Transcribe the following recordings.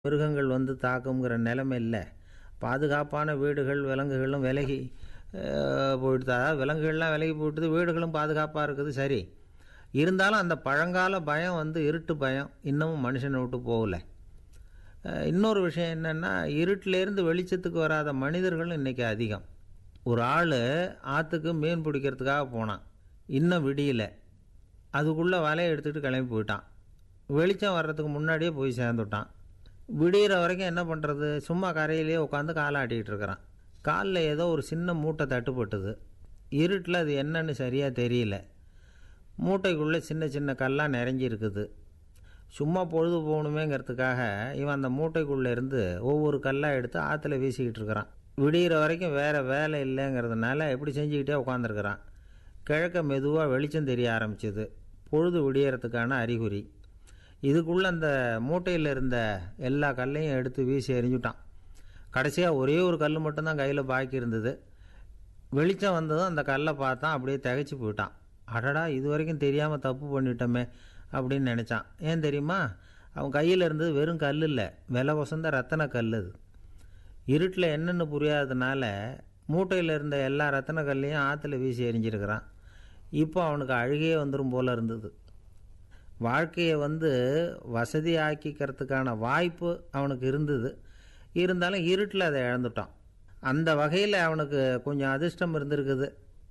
மிருகங்கள் வந்து தாக்குங்கிற நிலைமை இல்லை. பாதுகாப்பான வீடுகள் விலங்குகளும் விலகி போயிட்டு, அதாவது விலங்குகள்லாம் விலகி போயிட்டுது, வீடுகளும் பாதுகாப்பாக இருக்குது. சரி, இருந்தாலும் அந்த பழங்கால பயம் வந்து இருட்டு பயம் இன்னமும் மனுஷனை விட்டு போகலை. இன்னொரு விஷயம் என்னென்னா, இருட்டிலேருந்து வெளிச்சத்துக்கு வராத மனிதர்களும் இன்றைக்கி அதிகம். ஒரு ஆள் ஆற்றுக்கு மீன் பிடிக்கிறதுக்காக போனான், இன்னும் விடியலை. அதுக்குள்ளே வலையை எடுத்துகிட்டு கிளம்பி போயிட்டான். வெளிச்சம் வர்றதுக்கு முன்னாடியே போய் சேர்ந்துட்டான். விடிகிற வரைக்கும் என்ன பண்ணுறது, சும்மா கரையிலேயே உட்காந்து காலை ஆட்டிக்கிட்டு இருக்கிறான். காலில் ஏதோ ஒரு சின்ன மூட்டை தட்டுப்பட்டுது. இருட்டில் அது என்னன்னு சரியாக தெரியல. மூட்டைக்குள்ளே சின்ன சின்ன கல்லாக நிறைஞ்சி இருக்குது. சும்மா பொழுது போகணுமேங்கிறதுக்காக இவன் அந்த மூட்டைக்குள்ளே இருந்து ஒவ்வொரு கல்லாக எடுத்து ஆற்றுல வீசிக்கிட்டு இருக்கிறான். விடிகிற வரைக்கும் வேறு வேலை இல்லைங்கிறதுனால எப்படி செஞ்சுக்கிட்டே உட்காந்துருக்கிறான். கிழக்க மெதுவாக வெளிச்சம் தெரிய ஆரம்பிச்சிது. பொழுது விடியறதுக்கான அறிகுறி. இதுக்குள்ளே அந்த மூட்டையில் இருந்த எல்லா கல்லையும் எடுத்து வீசி எறிஞ்சுட்டான். கடைசியாக ஒரே ஒரு கல் மட்டும்தான் கையில் பாக்கி இருந்தது. வெளிச்சம் வந்ததும் அந்த கல்லை பார்த்தான், அப்படியே திகைச்சு போயிட்டான். அடடா, இது வரைக்கும் தெரியாமல் தப்பு பண்ணிட்டோமே அப்படின்னு நினச்சான். ஏன் தெரியுமா, அவன் கையில் இருந்தது வெறும் கல் இல்லை, விலை வசந்த ரத்தன கல். அது இருட்டில் என்னென்னு புரியாததுனால மூட்டையில் இருந்த எல்லா ரத்தன கல்லையும் ஆற்றுல வீசி எறிஞ்சிருக்கிறான். இப்போ அவனுக்கு அழுகையே வந்துடும் போல் இருந்தது. வாழ்க்கையை வந்து வசதி ஆக்கிக்கிறதுக்கான வாய்ப்பு அவனுக்கு இருந்தது. இருந்தாலும் இருட்டில் அதை இழந்துட்டான். அந்த வகையில் அவனுக்கு கொஞ்சம் அதிர்ஷ்டம் இருந்திருக்குது.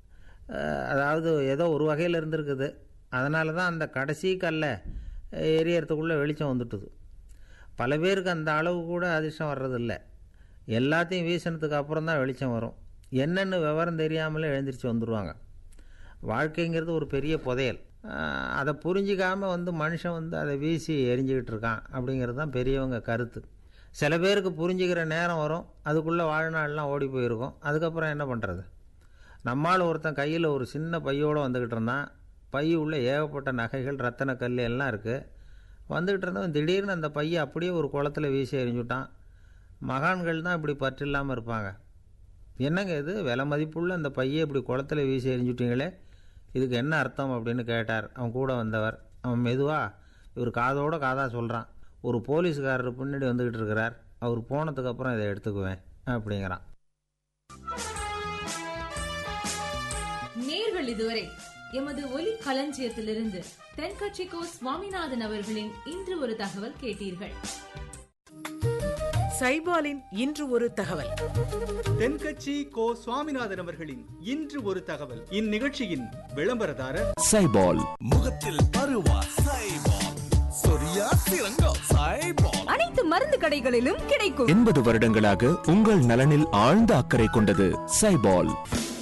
அதாவது ஏதோ ஒரு வகையில் இருந்திருக்குது. அதனால தான் அந்த கடைசி கல்லை எரியறதுக்குள்ளே வெளிச்சம் வந்துட்டுது. பல பேருக்கு அந்த அளவு கூட அதிர்ஷ்டம் வர்றதில்லை. எல்லாத்தையும் வீசினதுக்கு அப்புறம் தான் வெளிச்சம் வரும். என்னென்னு விவரம் தெரியாமலே எழுந்திரிச்சு வந்துடுவாங்க. வாழ்க்கைங்கிறது ஒரு பெரிய புதையல். அதை புரிஞ்சிக்காமல் வந்து மனுஷன் வந்து அதை வீசி எரிஞ்சிக்கிட்டு இருக்கான் அப்படிங்கிறது தான் பெரியவங்க கருத்து. சில பேருக்கு புரிஞ்சிக்கிற நேரம் வரும், அதுக்குள்ளே வாழ்நாள்லாம் ஓடி போயிருக்கும். அதுக்கப்புறம் என்ன பண்ணுறது? நம்மால் ஒருத்தன் கையில் ஒரு சின்ன பையோடு வந்துக்கிட்டு இருந்தான். பை உள்ள ஏகப்பட்ட நகைகள், ரத்தன கல் எல்லாம் இருக்குது. வந்துக்கிட்டு இருந்தவன் திடீர்னு அந்த பையை அப்படியே ஒரு குளத்தில் வீசி எறிஞ்சுட்டான். மகான்கள் தான் இப்படி பற்று இல்லாமல் இருப்பாங்க. என்னங்க இது, விலை மதிப்புள்ள அந்த பையை இப்படி குளத்தில் வீசி எறிஞ்சுட்டிங்களே, இதுக்கு என்ன அர்த்தம் அப்படின்னு கேட்டார் அவன் கூட வந்தவர். அவன் மெதுவாக இவர் காதோட காதாக சொல்கிறான். ஒரு போலீஸ்காரர் பின்னாடி வந்துக்கிட்டு இருக்கிறார், அவர் போனதுக்கப்புறம் இதை எடுத்துக்குவேன் அப்படிங்கிறான். நேர்கள் இதுவரை எமது ஒலி களஞ்சியத்திலிருந்து தென்கட்சிக்கோ சுவாமிநாதன் அவர்களின் இன்று ஒரு தகவல் கேட்டீர்கள். சைபாலின் இன்று ஒரு தகவல். தென்கட்சி கோ சுவாமிநாதன் அவர்களின் இன்று ஒரு தகவல். இந்நிகழ்ச்சியின் விளம்பரதாரர் சைபால். முகத்தில் பருவா சைபால், சொரியா சிறங்கா சைபால். அனைத்து மருந்து கடைகளிலும் கிடைக்கும். 80 வருடங்களாக உங்கள் நலனில் ஆழ்ந்த அக்கறை கொண்டது சைபால்.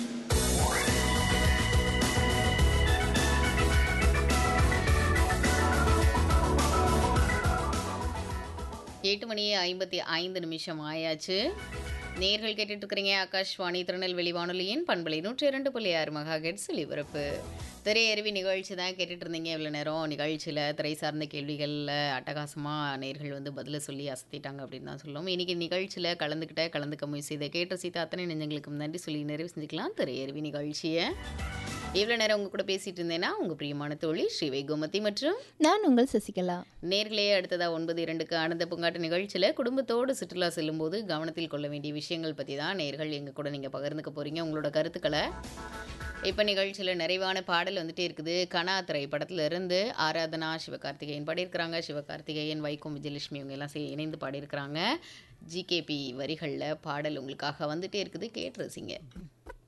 8:55 ஆயாச்சு. நேர்கள் கேட்டுட்டு இருக்கிறீங்க ஆகாஷ்வாணி திருநெல்வேலி வானொலியின் பண்பலை 102.6 மெகாஹெர்ட்ஸ் ஒலிபரப்பு. திரையருவி நிகழ்ச்சி தான் கேட்டுட்டு இருந்தீங்க. இவ்வளோ நேரம் நிகழ்ச்சியில் திரை சார்ந்த கேள்விகளில் அட்டகாசமாக நேர்கள் வந்து பதிலை சொல்லி அசத்திட்டாங்க அப்படின்னு தான் சொல்லுவோம். இன்றைக்கி நிகழ்ச்சியில் கலந்துக்க முயற்சி செய்த கேட்ட சீதா அத்தனை நெஞ்சங்களுக்கும் நன்றி சொல்லி நிறைவு செஞ்சுக்கலாம் திரையருவி நிகழ்ச்சியை. இவ்வளோ நேரம் உங்கள் கூட பேசிகிட்டு இருந்தேன்னா உங்கள் பிரியமான தோழி ஸ்ரீவை கோமதி மற்றும் நான் உங்கள் சசிகலா. நேர்களே, அடுத்ததாக 9:02 ஆனந்த பூங்காட்டு நிகழ்ச்சியில் குடும்பத்தோடு சுற்றுலா செல்லும்போது கவனத்தில் கொள்ள வேண்டிய விஷயங்கள் பற்றி தான் நேர்கள் எங்கள் கூட நீங்கள் பகிர்ந்துக்க போகிறீங்க உங்களோட கருத்துக்களை. இப்போ நிகழ்ச்சியில் நிறைவான பாடல் வந்துட்டே இருக்குது. கனா திரைப்படத்தில் இருந்து ஆராதனா சிவகார்த்திகேயன் பாடியிருக்கிறாங்க. சிவகார்த்திகேயன், வைக்கம், விஜயலட்சுமி இவங்க எல்லாம் இணைந்து பாடியிருக்கிறாங்க. ஜிகேபி வரிகளில் பாடல் உங்களுக்காக வந்துட்டே இருக்குது, கேட்டு ரசிங்க.